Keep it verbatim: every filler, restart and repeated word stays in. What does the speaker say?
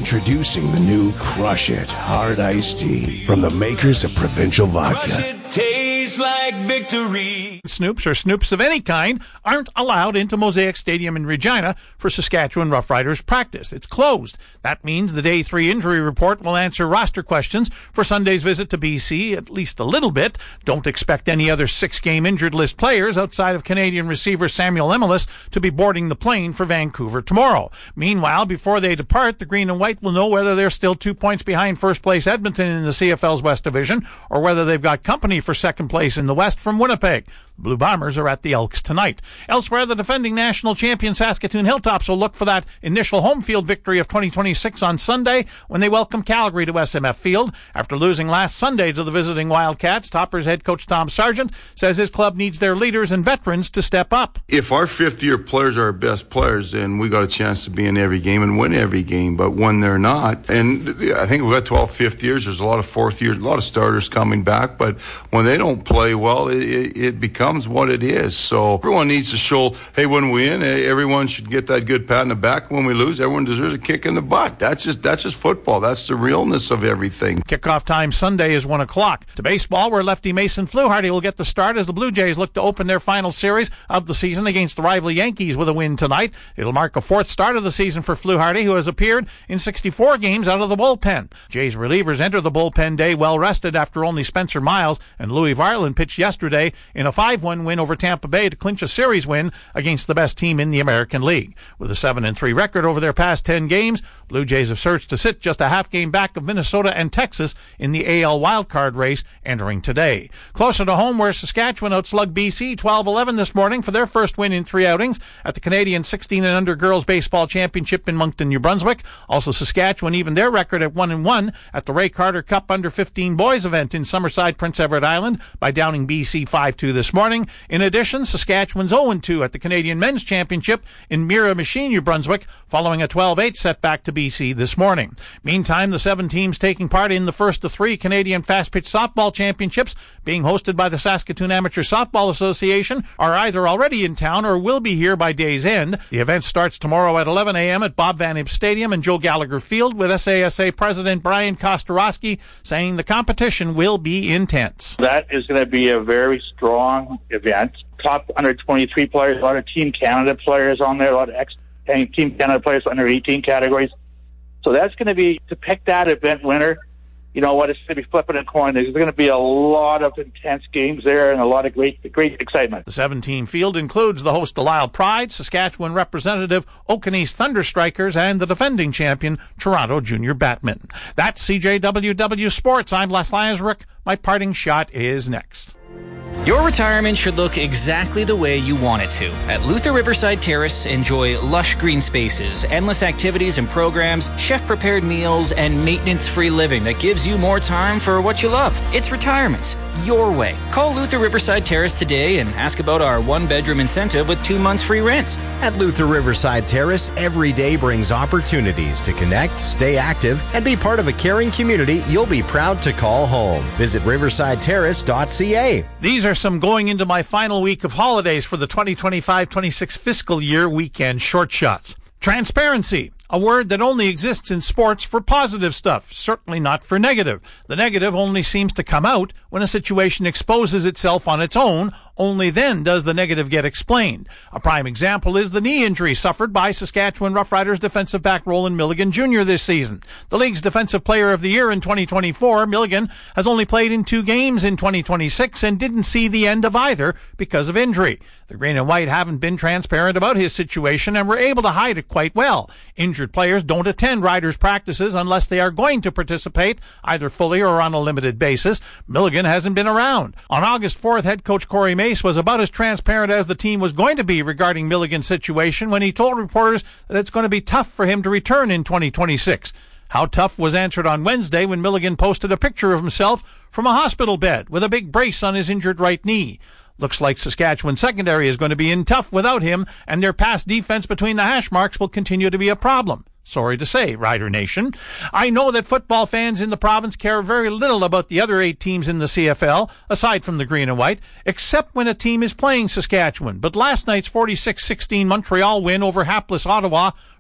Introducing the new Crush It Hard Iced Tea from the makers of Provincial Vodka. Crush it, tastes like victory. Snoops or snoops of any kind aren't allowed into Mosaic Stadium in Regina for Saskatchewan Roughriders practice. It's closed. That means the Day three injury report will answer roster questions for Sunday's visit to B C, at least a little bit. Don't expect any other six-game injured list players outside of Canadian receiver Samuel Emilus to be boarding the plane for Vancouver tomorrow. Meanwhile, before they depart, the Green and White will know whether they're still two points behind first place Edmonton in the C F L's West Division or whether they've got company for second place in the West from Winnipeg. Blue Bombers are at the Elks tonight. Elsewhere, the defending national champion Saskatoon Hilltops will look for that initial home field victory of twenty twenty-six on Sunday when they welcome Calgary to S M F Field. After losing last Sunday to the visiting Wildcats, Toppers head coach Tom Sargent says his club needs their leaders and veterans to step up. If our fifth-year players are our best players, then we got a chance to be in every game and win every game. But when they're not, and I think we've got twelve fifth years, there's a lot of fourth years, a lot of starters coming back, but when they don't play well, it, it becomes what it is. So everyone needs to show, hey, when we win, everyone should get that good pat in the back. When we lose, everyone deserves a kick in the butt. That's just that's just football. That's the realness of everything. Kickoff time Sunday is one o'clock. To baseball, where lefty Mason Fluharty will get the start as the Blue Jays look to open their final series of the season against the rival Yankees with a win tonight. It'll mark a fourth start of the season for Fluharty, who has appeared in sixty-four games out of the bullpen. Jays relievers enter the bullpen day well rested after only Spencer Miles and Louis Varland pitched yesterday in a five one win over Tampa Bay to clinch a series win against the best team in the American League. With a seven and three record over their past ten games, Blue Jays have surged to sit just a half game back of Minnesota and Texas in the A L wildcard race entering today. Closer to home, where Saskatchewan outslugged B C twelve eleven this morning for their first win in three outings at the Canadian sixteen and under Girls Baseball Championship in Moncton, New Brunswick. Also, Saskatchewan evened their record at one and one at the Ray Carter Cup under fifteen boys event in Summerside, Prince Edward Island by downing B C five two this morning. In addition, Saskatchewan's oh and two at the Canadian Men's Championship in Miramichi, New Brunswick, following a twelve eight setback to B C this morning. Meantime, the seven teams taking part in the first of three Canadian Fast-Pitch Softball Championships, being hosted by the Saskatoon Amateur Softball Association, are either already in town or will be here by day's end. The event starts tomorrow at eleven a.m. at Bob Van Impe Stadium and Joe Gallagher Field, with S A S A President Brian Kostorowski saying the competition will be intense. That is going to be a very strong event. Top under twenty-three players, a lot of Team Canada players on there, a lot of ex Team Canada players under eighteen categories. So that's going to be, to pick that event winner, you know what, it's going to be flipping a coin. There's going to be a lot of intense games there and a lot of great great excitement. The seven-team field includes the host Delisle Pride, Saskatchewan representative Okanese Thunder Strikers, and the defending champion Toronto Junior Batmen. That's C J W W Sports. I'm Les Lazaruk. My parting shot is next. Your retirement should look exactly the way you want it to. At Luther Riverside Terrace, enjoy lush green spaces, endless activities and programs, chef-prepared meals, and maintenance-free living that gives you more time for what you love. It's retirement your way. Call Luther Riverside Terrace today and ask about our one-bedroom incentive with two months free rent. At Luther Riverside Terrace, every day brings opportunities to connect, stay active, and be part of a caring community you'll be proud to call home. Visit riverside terrace dot c a. These are some going into my final week of holidays for the twenty twenty-five twenty-six fiscal year weekend short shots. Transparency, a word that only exists in sports for positive stuff, certainly not for negative. The negative only seems to come out when a situation exposes itself on its own. Only then does the negative get explained. A prime example is the knee injury suffered by Saskatchewan Roughriders defensive back Roland Milligan Junior this season. The league's Defensive Player of the Year in twenty twenty-four, Milligan has only played in two games in twenty twenty-six and didn't see the end of either because of injury. The Green and White haven't been transparent about his situation and were able to hide it quite well. Injured players don't attend Riders practices unless they are going to participate, either fully or on a limited basis. Milligan hasn't been around. On August fourth, head coach Corey Mace was about as transparent as the team was going to be regarding Milligan's situation when he told reporters that it's going to be tough for him to return in twenty twenty-six. How tough was answered on Wednesday when Milligan posted a picture of himself from a hospital bed with a big brace on his injured right knee. Looks like Saskatchewan secondary is going to be in tough without him, and their pass defense between the hash marks will continue to be a problem. Sorry to say, Rider Nation. I know that football fans in the province care very little about the other eight teams in the C F L, aside from the Green and White, except when a team is playing Saskatchewan. But last night's forty-six sixteen Montreal win over hapless Ottawa